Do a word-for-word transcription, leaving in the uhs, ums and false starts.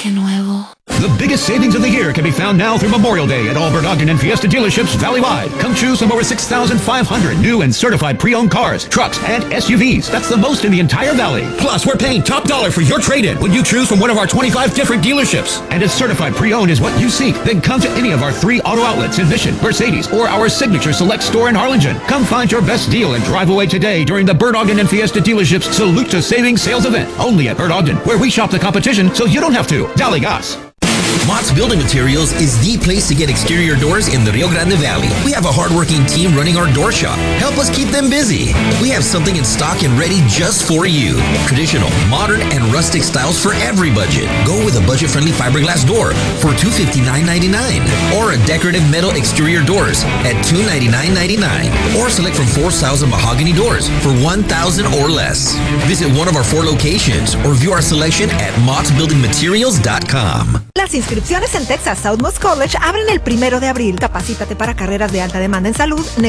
qué nuevo. The biggest savings of the year can be found now through Memorial Day at all Bert Ogden and Fiesta dealerships valley-wide. Come choose from over six thousand five hundred new and certified pre-owned cars, trucks, and S U Vs. That's the most in the entire valley. Plus, we're paying top dollar for your trade-in when you choose from one of our twenty-five different dealerships. And if certified pre-owned is what you seek, then come to any of our three auto outlets in Mission, Mercedes, or our signature select store in Harlingen. Come find your best deal and drive away today during the Bert Ogden and Fiesta dealerships Salute to Savings sales event. Only at Bert Ogden, where we shop the competition so you don't have to. Dale gas. Mott's Building Materials is the place to get exterior doors in the Rio Grande Valley. We have a hardworking team running our door shop. Help us keep them busy. We have something in stock and ready just for you. Traditional, modern, and rustic styles for every budget. Go with a budget-friendly fiberglass door for two hundred fifty-nine ninety-nine, or a decorative metal exterior doors at two hundred ninety-nine ninety-nine, or select from four styles of mahogany doors for one thousand or less. Visit one of our four locations or view our selection at motts building materials dot com. Las inscripciones en Texas Southmost College abren el primero de abril. Capacítate para carreras de alta demanda en salud,